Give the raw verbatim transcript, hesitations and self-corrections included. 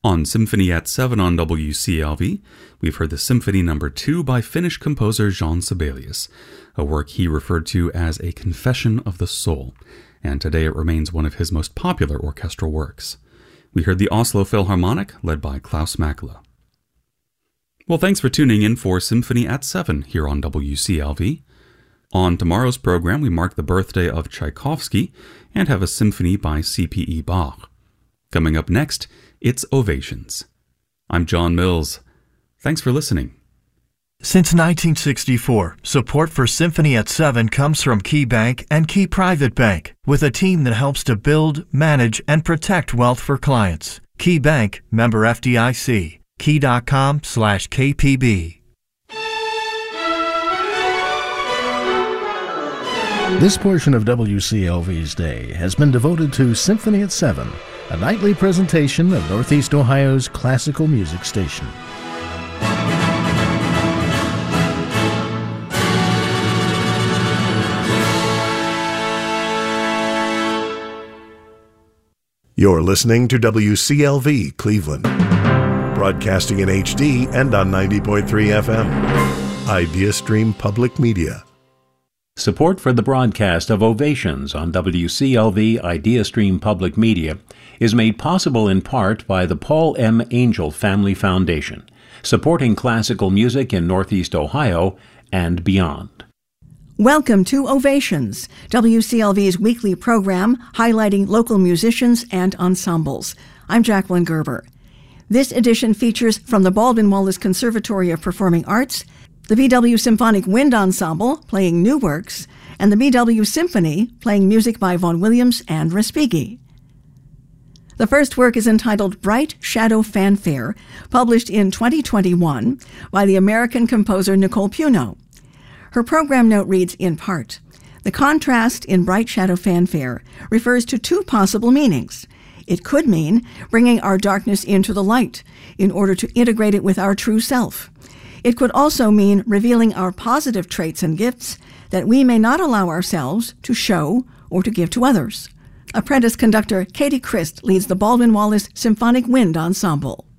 On Symphony at seven on W C L V, we've heard the Symphony Number two by Finnish composer Jean Sibelius, a work he referred to as a confession of the soul, and today it remains one of his most popular orchestral works. We heard the Oslo Philharmonic, led by Klaus Makela. Well, thanks for tuning in for Symphony at seven here on W C L V. On tomorrow's program, we mark the birthday of Tchaikovsky and have a symphony by C P E Bach. Coming up next, it's Ovations. I'm John Mills. Thanks for listening. Since nineteen sixty-four, support for Symphony at seven comes from Key Bank and Key Private Bank, with a team that helps to build, manage, and protect wealth for clients. Key Bank, member F D I C. Key.com slash KPB. This portion of W C L V's day has been devoted to Symphony at seven, a nightly presentation of Northeast Ohio's classical music station. You're listening to W C L V Cleveland, broadcasting in H D and on ninety point three F M. IdeaStream Public Media. Support for the broadcast of Ovations on W C L V IdeaStream Public Media is made possible in part by the Paul M. Angel Family Foundation, supporting classical music in Northeast Ohio and beyond. Welcome to Ovations, W C L V's weekly program highlighting local musicians and ensembles. I'm Jacqueline Gerber. This edition features from the Baldwin Wallace Conservatory of Performing Arts, the B W Symphonic Wind Ensemble playing new works, and the B W Symphony playing music by Vaughan Williams and Respighi. The first work is entitled Bright Shadow Fanfare, published in twenty twenty-one by the American composer Nicole Puno. Her program note reads in part, "The contrast in Bright Shadow Fanfare refers to two possible meanings. It could mean bringing our darkness into the light in order to integrate it with our true self. It could also mean revealing our positive traits and gifts that we may not allow ourselves to show or to give to others." Apprentice conductor Katie Christ leads the Baldwin Wallace Symphonic Wind Ensemble.